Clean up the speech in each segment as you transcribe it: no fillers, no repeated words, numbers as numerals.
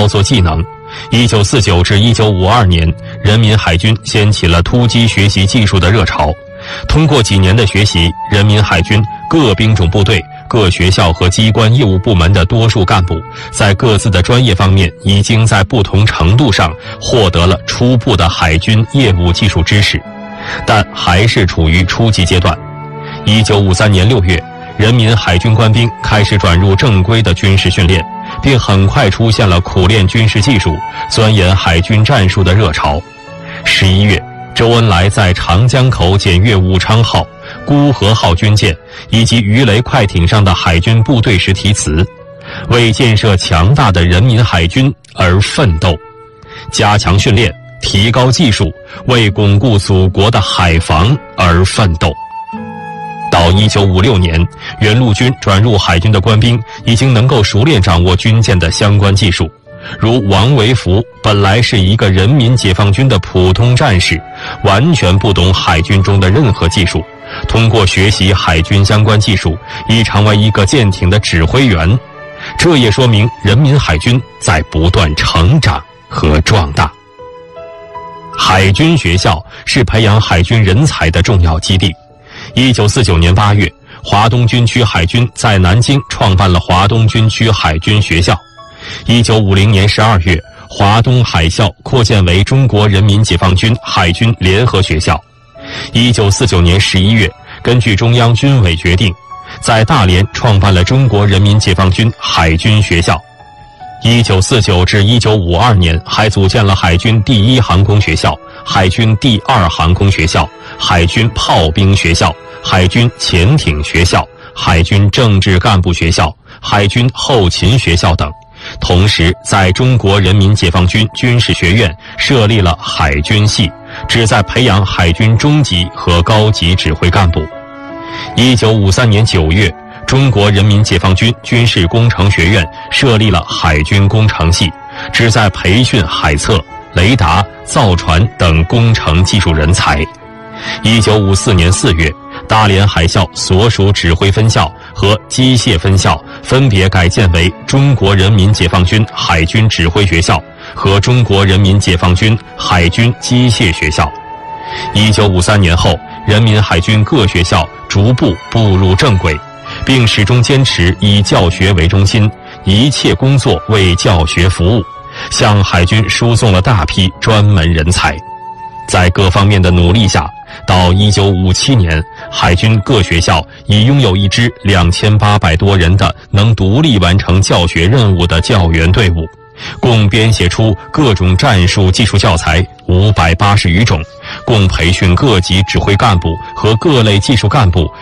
操作技能。1949至1952年，人民海军掀起了突击学习技术的热潮。通过几年的学习，人民海军各兵种部队、各学校和机关业务部门的多数干部，在各自的专业方面已经在不同程度上获得了初步的海军业务技术知识，但还是处于初级阶段。1953年6月，人民海军官兵开始转入正规的军事训练，并很快出现了苦练军事技术、钻研海军战术的热潮。11月，周恩来在长江口检阅武昌号、孤河号军舰以及鱼雷快艇上的海军部队时题词，为建设强大的人民海军而奋斗，加强训练，提高技术，为巩固祖国的海防而奋斗。到1956年，原陆军转入海军的官兵已经能够熟练掌握军舰的相关技术。如王维福本来是一个人民解放军的普通战士，完全不懂海军中的任何技术，通过学习海军相关技术，已成为一个舰艇的指挥员。这也说明人民海军在不断成长和壮大。海军学校是培养海军人才的重要基地。1949年8月，华东军区海军在南京创办了华东军区海军学校。1950年12月，华东海校扩建为中国人民解放军海军联合学校。1949年11月，根据中央军委决定，在大连创办了中国人民解放军海军学校。1949至1952年，还组建了海军第一航空学校、海军第二航空学校、海军炮兵学校、海军潜艇学校、海军政治干部学校、海军后勤学校等。同时，在中国人民解放军军事学院设立了海军系，旨在培养海军中级和高级指挥干部。1953年9月，中国人民解放军军事工程学院设立了海军工程系，旨在培训海测、雷达、造船等工程技术人才。1954年4月，大连海校所属指挥分校和机械分校分别改建为中国人民解放军海军指挥学校和中国人民解放军海军机械学校。1953年后，人民海军各学校逐步步入正轨，并始终坚持以教学为中心，一切工作为教学服务，向海军输送了大批专门人才。在各方面的努力下，到1957年，海军各学校已拥有一支2800多人的能独立完成教学任务的教员队伍，共编写出各种战术技术教材580余种，共培训各级指挥干部和各类技术干部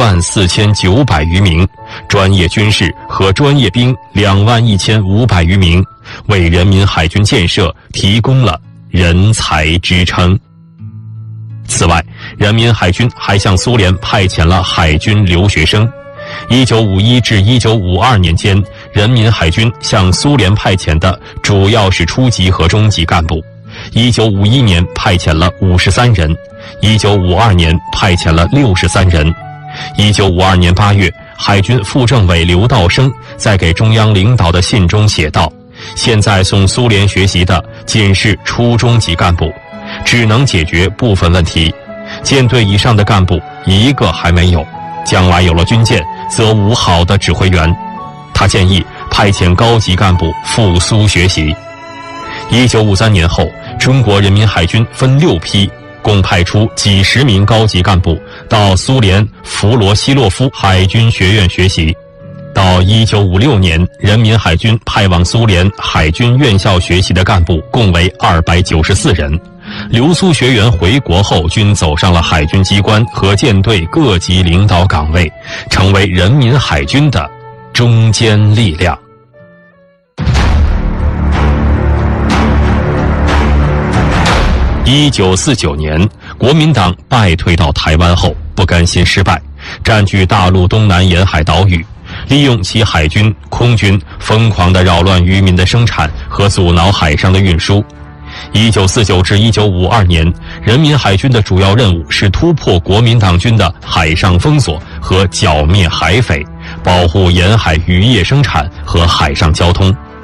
14900余名，专业军士和专业兵21500余名，为人民海军建设提供了人才支撑。此外，人民海军还向苏联派遣了海军留学生。1951至1952年间，人民海军向苏联派遣的主要是初级和中级干部。1951年派遣了53人，1952年派遣了63人。1952年8月，海军副政委刘道生在给中央领导的信中写道：现在送苏联学习的仅是初中级干部，只能解决部分问题，舰队以上的干部一个还没有，将来有了军舰则无好的指挥员。他建议派遣高级干部赴苏学习。1953年后，中国人民海军分6批，共派出几十名高级干部到苏联弗罗西洛夫海军学院学习。到1956年，人民海军派往苏联海军院校学习的干部共为294人。留苏学员回国后均走上了海军机关和舰队各级领导岗位，成为人民海军的中坚力量。1949年，国民党败退到台湾后，不甘心失败，占据大陆东南沿海岛屿，利用其海军、空军疯狂地扰乱渔民的生产和阻挠海上的运输。1949至1952年，人民海军的主要任务是突破国民党军的海上封锁和剿灭海匪，保护沿海渔业生产和海上交通。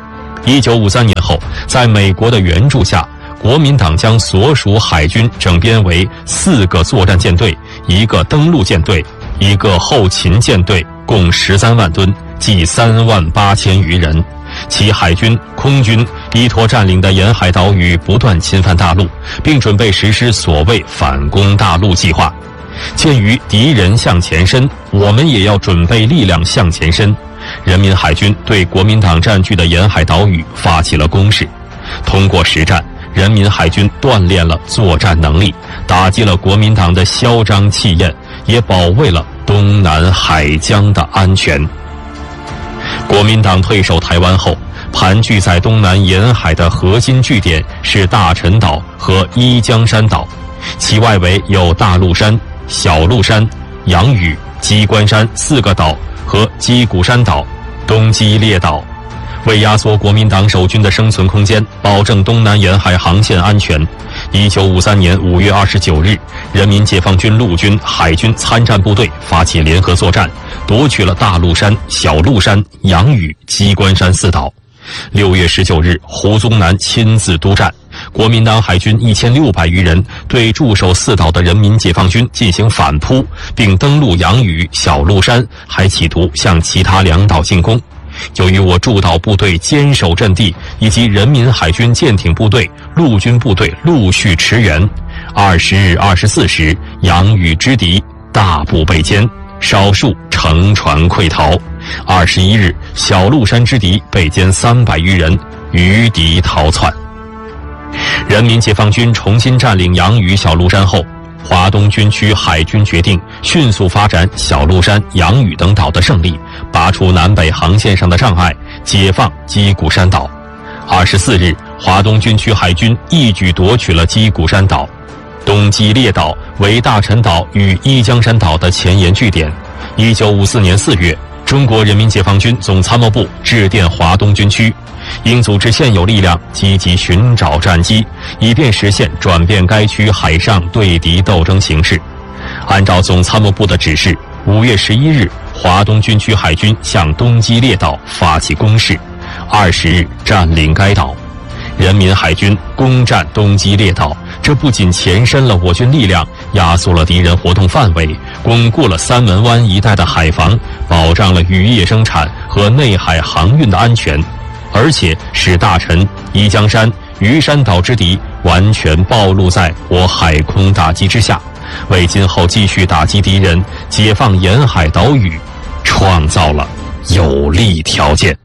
1953年后，在美国的援助下，国民党将所属海军整编为4个作战舰队、1个登陆舰队、1个后勤舰队，共13万吨，计3万8千余人。其海军、空军依托占领的沿海岛屿不断侵犯大陆，并准备实施所谓反攻大陆计划。鉴于敌人向前伸，我们也要准备力量向前伸。人民海军对国民党占据的沿海岛屿发起了攻势。通过实战，人民海军锻炼了作战能力，打击了国民党的嚣张气焰，也保卫了东南海疆的安全。国民党退守台湾后，盘踞在东南沿海的核心据点是大陈岛和一江山岛，其外围有大鹿山、小鹿山、洋屿、鸡冠山4个岛和鸡鼓山岛、东基列岛。为压缩国民党守军的生存空间，保证东南沿海航线安全，1953年5月29日，人民解放军陆军、海军参战部队发起联合作战，夺取了大鹿山、小鹿山、洋屿、鸡冠山4岛。6月19日，胡宗南亲自督战，国民党海军1600余人对驻守4岛的人民解放军进行反扑，并登陆洋屿、小鹿山，还企图向其他2岛进攻。由于我驻岛部队坚守阵地，以及人民海军舰艇部队、陆军部队陆续驰援，20日24时，洋屿之敌大部被歼，少数乘船溃逃。21日，小鹿山之敌被歼300余人，余敌逃窜。人民解放军重新占领洋屿、小鹿山后，华东军区海军决定迅速发展小鹿山、洋屿等岛的胜利，拔除南北航线上的障碍，解放鸡鼓山岛。24日，华东军区海军一举夺取了鸡鼓山岛。东基列岛为大陈岛与一江山岛的前沿据点。1954年4月，中国人民解放军总参谋部致电华东军区，应组织现有力量积极寻找战机，以便实现转变该区海上对敌斗争形势。按照总参谋部的指示，5月11日，华东军区海军向东基列岛发起攻势，20日占领该岛。人民海军攻占东基列岛，这不仅前伸了我军力量，压缩了敌人活动范围，巩固了三门湾一带的海防，保障了渔业生产和内海航运的安全，而且使大陈、一江山、鱼山岛之敌完全暴露在我海空打击之下，为今后继续打击敌人、解放沿海岛屿创造了有利条件。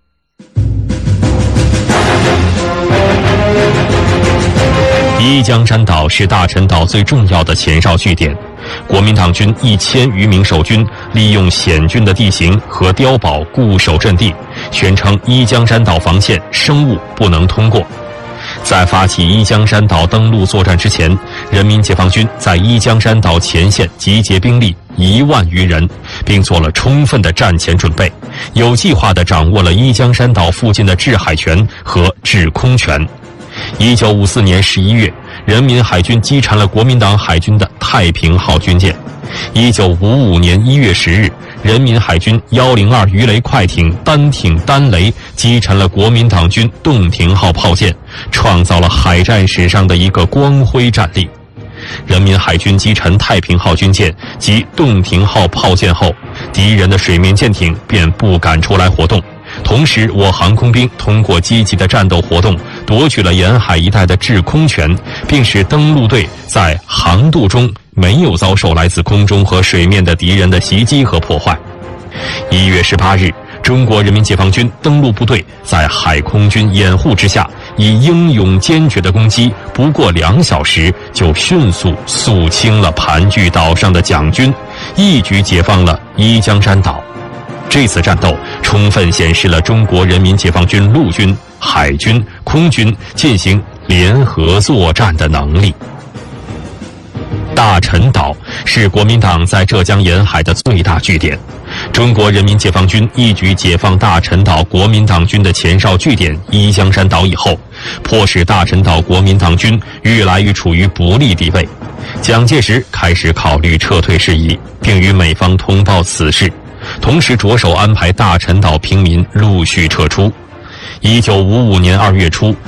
一江山岛是大陈岛最重要的前哨据点，国民党军1000余名守军利用险峻的地形和碉堡固守阵地，宣称一江山岛防线生物不能通过。在发起一江山岛登陆作战之前，人民解放军在一江山岛前线集结兵力1万余人，并做了充分的战前准备，有计划地掌握了一江山岛附近的制海权和制空权。1954年11月，人民海军击沉了国民党海军的太平号军舰。1955年1月10日，人民海军102鱼雷快艇单艇单雷击沉了国民党军洞庭号炮舰，创造了海战史上的一个光辉战例。人民海军击沉太平号军舰及洞庭号炮舰后，敌人的水面舰艇便不敢出来活动。同时，我航空兵通过积极的战斗活动，夺取了沿海一带的制空权，并使登陆队在航渡中没有遭受来自空中和水面的敌人的袭击和破坏。1月18日，中国人民解放军登陆部队在海空军掩护之下，以英勇坚决的攻击，不过2小时就迅速肃清了盘踞岛上的蒋军，一举解放了一江山岛。这次战斗充分显示了中国人民解放军陆军、海军、空军进行联合作战的能力。大陈岛是国民党在浙江沿海的最大据点。中国人民解放军一举解放大陈岛国民党军的前哨据点一江山岛以后，迫使大陈岛国民党军愈来愈处于不利地位。蒋介石开始考虑撤退事宜，并与美方通报此事，同时着手安排大陈岛平民陆续撤出。 1955年2月初，